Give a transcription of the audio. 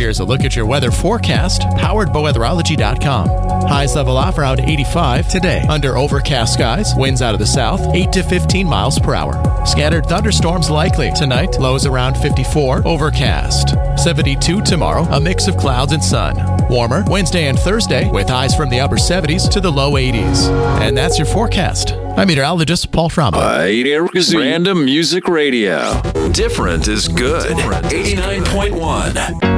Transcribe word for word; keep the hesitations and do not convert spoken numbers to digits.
Here's a look at your weather forecast, powered by weatherology dot com. Highs level off around eighty-five today. Under overcast skies, winds out of the south, eight to fifteen miles per hour. Scattered thunderstorms likely. Tonight, lows around fifty-four, overcast. seventy-two tomorrow, a mix of clouds and sun. Warmer Wednesday and Thursday, with highs from the upper seventies to the low eighties. And that's your forecast. I'm meteorologist Paul Frombo. By Random Music Radio. Different is good. eighty-nine point one.